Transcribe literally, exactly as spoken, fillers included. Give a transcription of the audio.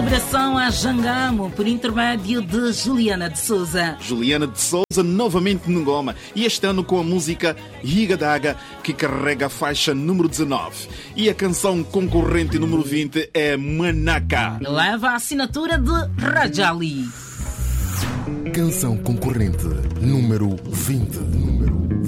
celebração a Jangamo por intermédio de Juliana de Souza. Juliana de Souza novamente no Goma e este ano com a música Higa Daga, que carrega a faixa número dezanove. E a canção concorrente número vinte é Manaka. Leva a assinatura de Rajali. Canção concorrente número vinte. Número